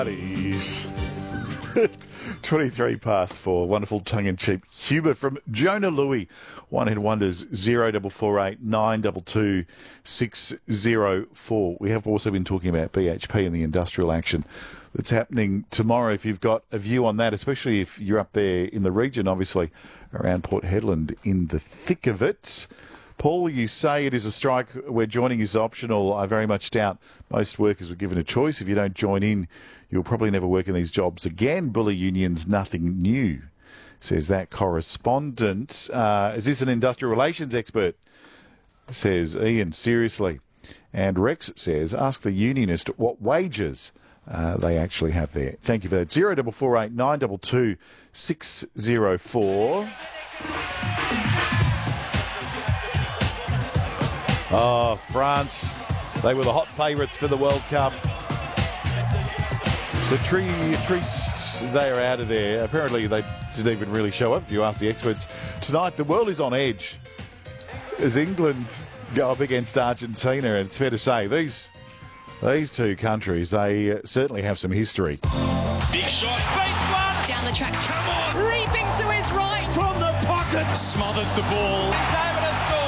Buddies. 23 past 4. Wonderful tongue-in-cheek humour from Jonah Louie. One Hit Wonders 0448 922 604. We have also been talking about BHP and the industrial action that's happening tomorrow. If you've got a view on that, especially if you're up there in the region, obviously around Port Hedland in the thick of it. Paul, you say it is a strike where joining is optional. I very much doubt most workers were given a choice. If you don't join in, you'll probably never work in these jobs again. Bully unions, nothing new, says that correspondent. Is this an industrial relations expert? Says Ian, seriously. And Rex says, ask the unionist what wages they actually have there. Thank you for that. 0448 922 604. Oh, France. They were the hot favourites for the World Cup. So Trieste, they are out of there. Apparently they didn't even really show up, if you ask the experts. Tonight, the world is on edge as England go up against Argentina. And it's fair to say, these two countries, they certainly have some history. Big shot. Beats one. Down the track. Come on. Leaping to his right. From the pocket. Smothers the ball. David has scored.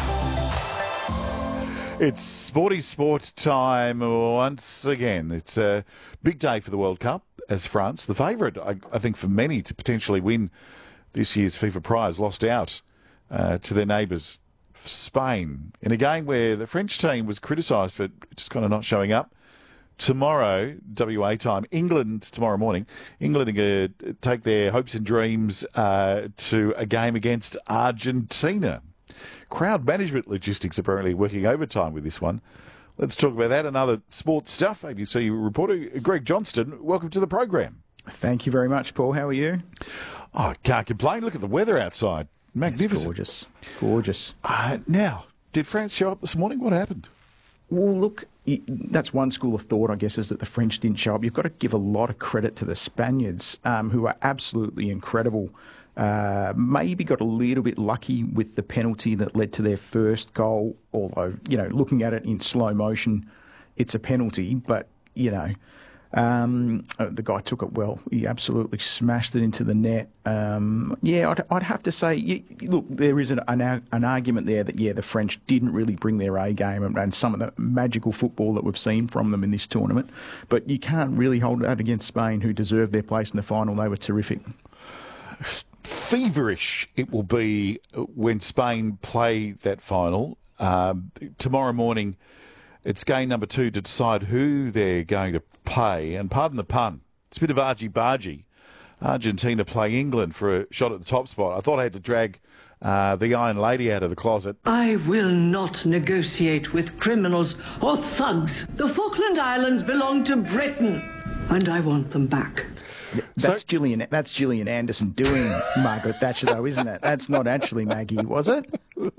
It's sporty sport time once again. It's a big day for the World Cup as France, the favourite, I think, for many to potentially win this year's FIFA prize, lost out to their neighbours, Spain, in a game where the French team was criticised for just kind of not showing up. Tomorrow, WA time, England, tomorrow morning, England are going to take their hopes and dreams to a game against Argentina. Crowd management logistics apparently working overtime with this one. Let's talk about that and other sports stuff. ABC reporter Greg Johnston, welcome to the program. Thank you very much, Paul. How are you? Oh, I can't complain. Look at the weather outside. Magnificent. It's gorgeous. Now, did France show up this morning? What happened? Well, look, that's one school of thought, I guess, is that the French didn't show up. You've got to give a lot of credit to the Spaniards, who are absolutely incredible. Maybe got a little bit lucky with the penalty that led to their first goal, although, looking at it in slow motion, it's a penalty, but, the guy took it well. He absolutely smashed it into the net. I'd have to say, look, there is an argument there that, the French didn't really bring their A game and some of the magical football that we've seen from them in this tournament, but you can't really hold that against Spain, who deserved their place in the final. They were terrific. Feverish it will be when Spain play that final. Tomorrow morning, it's game number 2 to decide who they're going to play. And pardon the pun, it's a bit of argy-bargy. Argentina play England for a shot at the top spot. I thought I had to drag the Iron Lady out of the closet. I will not negotiate with criminals or thugs. The Falkland Islands belong to Britain, and I want them back. That's Gillian Anderson doing Margaret Thatcher, though, isn't it? That's not actually Maggie, was it?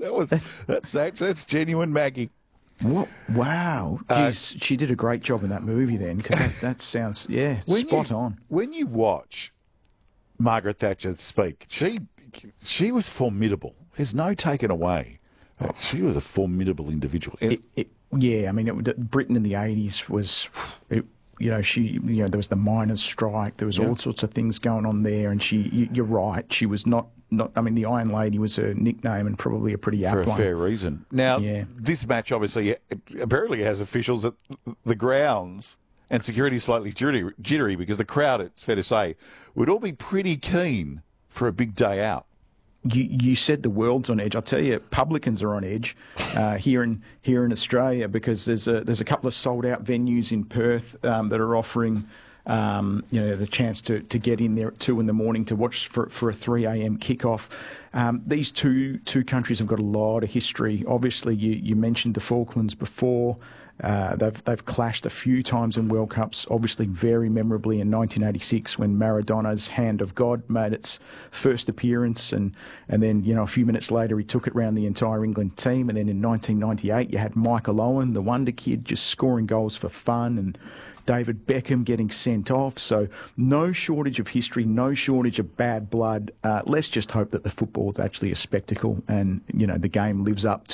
That's genuine Maggie. What? Wow. She did a great job in that movie then, because that sounds, spot on. When you watch Margaret Thatcher speak, she was formidable. There's no taking away. She was a formidable individual. Britain in the 80s was... there was the miners' strike. There was all sorts of things going on there, and you're right. She was not. I mean, the Iron Lady was her nickname, and probably a pretty apt one. For a fair reason. Now, this match obviously apparently has officials at the grounds and security slightly jittery because the crowd, it's fair to say, would all be pretty keen for a big day out. You said the world's on edge. I'll tell you, publicans are on edge here in Australia, because there's a couple of sold out venues in Perth that are offering the chance to get in there at 2 a.m. to watch for a 3 a.m. kickoff. These two countries have got a lot of history. Obviously, you mentioned the Falklands before. They've clashed a few times in World Cups, obviously very memorably in 1986 when Maradona's Hand of God made its first appearance, and then a few minutes later he took it round the entire England team, and then in 1998 you had Michael Owen, the wonder kid, just scoring goals for fun, and David Beckham getting sent off. So no shortage of history, no shortage of bad blood. Let's just hope that the football is actually a spectacle and the game lives up to